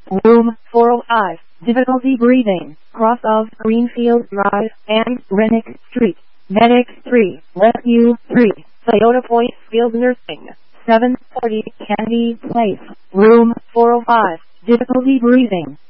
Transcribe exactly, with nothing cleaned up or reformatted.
room four oh five, difficulty breathing, cross of Greenfield Drive and Rennick Street. Medics three, Rescue three, Toyota Point Skilled Nursing, seven forty Candy Place, room four oh five, difficulty breathing.